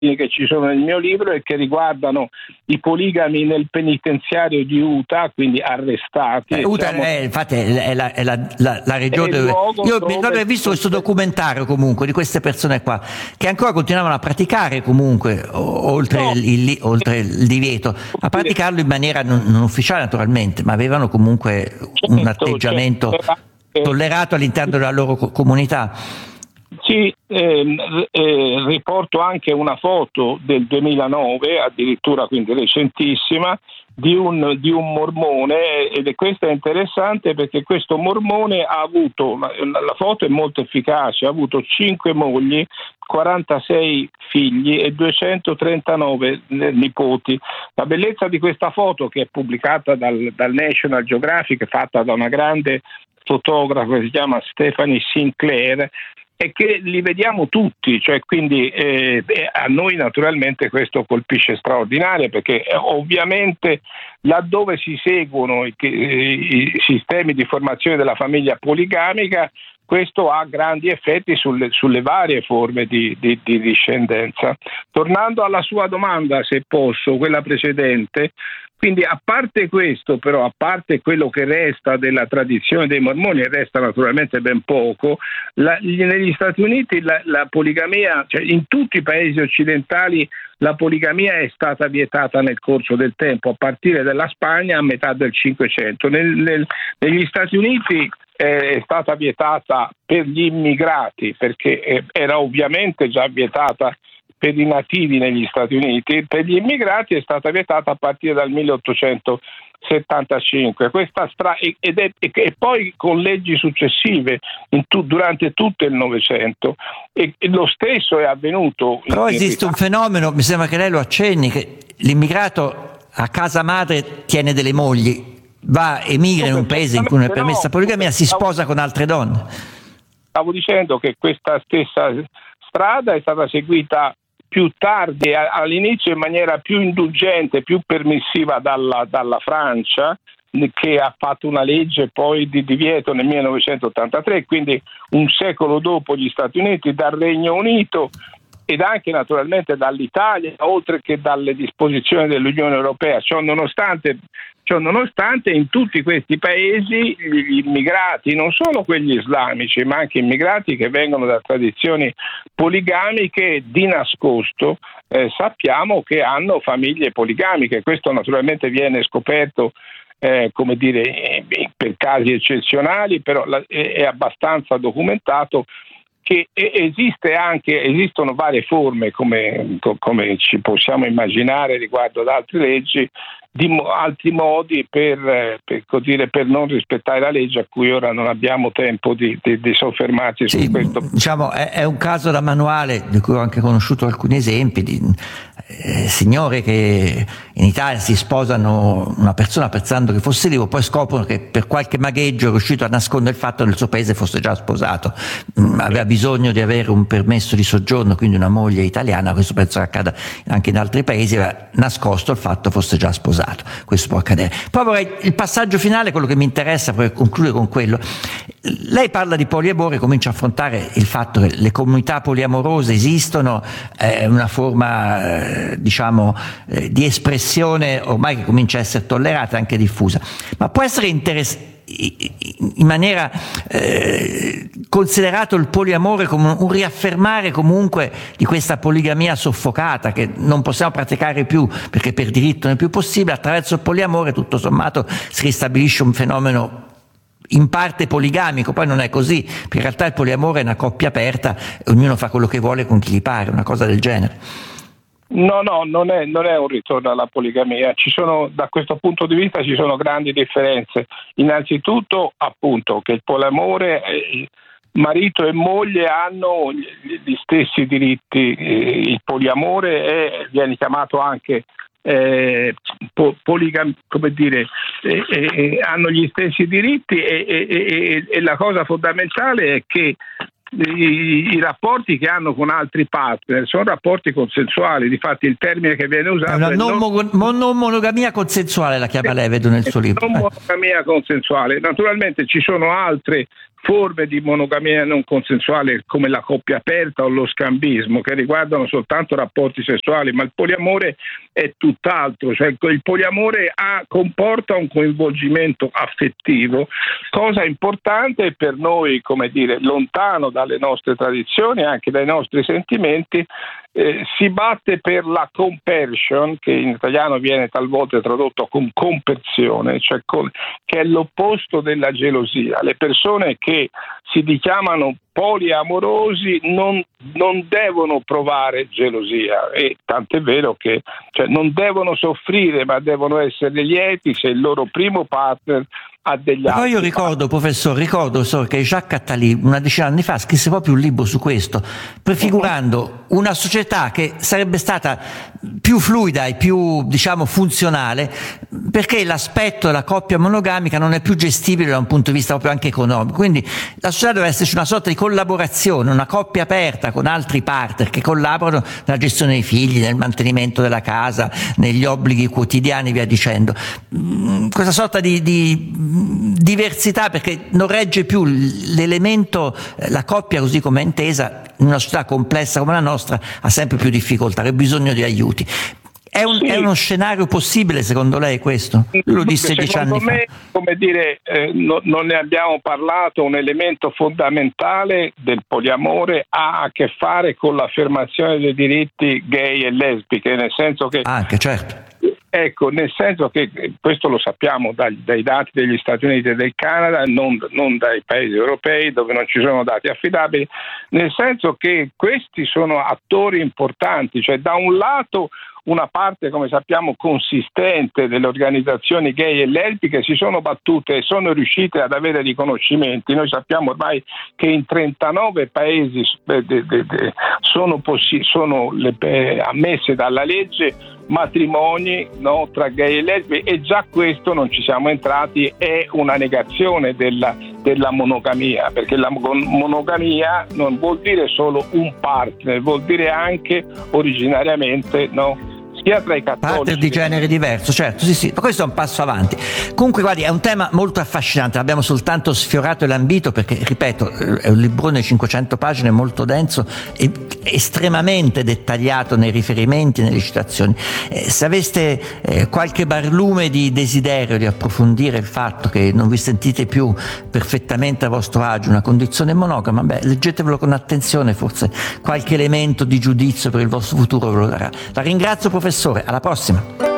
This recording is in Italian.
che ci sono nel mio libro e che riguardano i poligami nel penitenziario di Utah, quindi arrestati. Utah infatti è la regione dove io mi ricordo di aver visto questo documentario comunque di queste persone qua che ancora continuavano a praticare comunque oltre il divieto, a praticarlo in maniera non ufficiale naturalmente, ma avevano comunque un atteggiamento tollerato all'interno della loro comunità. Sì, riporto anche una foto del 2009, addirittura quindi recentissima, di un mormone, ed questa è interessante perché questo mormone ha avuto, la foto è molto efficace, ha avuto 5 mogli, 46 figli e 239 nipoti. La bellezza di questa foto, che è pubblicata dal National Geographic, fatta da una grande fotografa che si chiama Stephanie Sinclair, è che li vediamo tutti, cioè quindi a noi naturalmente questo colpisce straordinario, perché ovviamente laddove si seguono i sistemi di formazione della famiglia poligamica, questo ha grandi effetti sulle varie forme di discendenza. Tornando alla sua domanda, se posso, quella precedente, quindi a parte questo, però, a parte quello che resta della tradizione dei mormoni, e resta naturalmente ben poco, negli Stati Uniti la poligamia, cioè in tutti i paesi occidentali, la poligamia è stata vietata nel corso del tempo, a partire dalla Spagna a metà del Cinquecento. Negli Stati Uniti è stata vietata per gli immigrati, perché era ovviamente già vietata per i nativi negli Stati Uniti. Per gli immigrati è stata vietata a partire dal 1875, e poi con leggi successive durante tutto il Novecento, e lo stesso è avvenuto. Però esiste un fenomeno, mi sembra che lei lo accenni, che l'immigrato a casa madre tiene delle mogli, emigra in un paese in cui non è permessa la poligamia, si sposa con altre donne. Stavo dicendo che questa stessa strada è stata seguita più tardi, all'inizio in maniera più indulgente, più permissiva dalla Francia, che ha fatto una legge poi di divieto nel 1983, quindi un secolo dopo gli Stati Uniti, dal Regno Unito ed anche naturalmente dall'Italia, oltre che dalle disposizioni dell'Unione Europea. Ciò nonostante in tutti questi paesi gli immigrati, non solo quelli islamici, ma anche immigrati che vengono da tradizioni poligamiche, di nascosto sappiamo che hanno famiglie poligamiche. Questo naturalmente viene scoperto per casi eccezionali, però è abbastanza documentato che esistono varie forme, come ci possiamo immaginare riguardo ad altre leggi, di altri modi per non rispettare la legge, a cui ora non abbiamo tempo di soffermarci su questo. Diciamo, è un caso da manuale, di cui ho anche conosciuto alcuni esempi di signore che in Italia si sposano una persona pensando che fosse vivo, poi scoprono che per qualche magheggio è riuscito a nascondere il fatto che nel suo paese fosse già sposato, aveva bisogno di avere un permesso di soggiorno, quindi una moglie italiana. Questo penso che accada anche in altri paesi, aveva nascosto il fatto che fosse già sposato. Questo può accadere. Poi vorrei il passaggio finale, quello che mi interessa, per concludere con quello. Lei parla di poliamore, comincia a affrontare il fatto che le comunità poliamorose esistono, è una forma di espressione ormai che comincia a essere tollerata, anche diffusa, ma può essere in maniera considerato il poliamore come un riaffermare comunque di questa poligamia soffocata che non possiamo praticare più perché per diritto non è più possibile. Attraverso il poliamore tutto sommato si ristabilisce un fenomeno in parte poligamico, poi non è così, perché in realtà il poliamore è una coppia aperta, ognuno fa quello che vuole con chi gli pare, una cosa del genere. No, non è un ritorno alla poligamia. Da questo punto di vista ci sono grandi differenze. Innanzitutto, appunto, che il poliamore, marito e moglie hanno gli stessi diritti. Il poliamore viene chiamato anche hanno gli stessi diritti, e la cosa fondamentale è che i rapporti che hanno con altri partner sono rapporti consensuali. Difatti il termine che viene usato è una non monogamia consensuale, la chiama lei, vedo nel suo libro. Non monogamia consensuale. Naturalmente ci sono altre forme di monogamia non consensuale come la coppia aperta o lo scambismo, che riguardano soltanto rapporti sessuali, ma il poliamore è tutt'altro, cioè il poliamore comporta un coinvolgimento affettivo, cosa importante per noi, come dire, lontano dalle nostre tradizioni, anche dai nostri sentimenti. Si batte per la compassion, che in italiano viene talvolta tradotto con compersione, cioè che è l'opposto della gelosia. Le persone che si chiamano poliamorosi non devono provare gelosia, e tant'è vero che non devono soffrire, ma devono essere lieti se il loro primo partner ha degli altri. Poi io ricordo che Jacques Attali una decina di anni fa scrisse proprio un libro su questo, prefigurando una società che sarebbe stata più fluida e più, diciamo, funzionale, perché l'aspetto della coppia monogamica non è più gestibile da un punto di vista proprio anche economico. Quindi la società deve esserci una sorta di collaborazione, una coppia aperta con altri partner che collaborano nella gestione dei figli, nel mantenimento della casa, negli obblighi quotidiani, via dicendo. Questa sorta di diversità, perché non regge più l'elemento, la coppia così come è intesa in una società complessa come la nostra ha sempre più difficoltà, ha bisogno di aiuti. È uno scenario possibile secondo lei questo? Lo disse 10 anni fa. Come dire, non ne abbiamo parlato, un elemento fondamentale del poliamore ha a che fare con l'affermazione dei diritti gay e lesbiche, nel senso che anche, certo. Ecco, nel senso che questo lo sappiamo dai dati degli Stati Uniti e del Canada, non dai paesi europei dove non ci sono dati affidabili, nel senso che questi sono attori importanti, cioè da un lato una parte, come sappiamo, consistente delle organizzazioni gay e lesbiche si sono battute e sono riuscite ad avere riconoscimenti. Noi sappiamo ormai che in 39 paesi sono ammesse dalla legge matrimoni, no, tra gay e lesbiche, e già questo non ci siamo entrati, è una negazione della monogamia, perché la monogamia non vuol dire solo un partner, vuol dire anche originariamente, no, sia tra i cattolici. Partner di genere diverso, certo, sì, ma questo è un passo avanti. Comunque, guardi, è un tema molto affascinante, abbiamo soltanto sfiorato l'ambito perché, ripeto, è un librone 500 pagine molto denso e estremamente dettagliato nei riferimenti e nelle citazioni. Se aveste qualche barlume di desiderio di approfondire il fatto che non vi sentite più perfettamente a vostro agio una condizione monogama, leggetevelo con attenzione, forse qualche elemento di giudizio per il vostro futuro ve lo darà. La ringrazio, professore, alla prossima.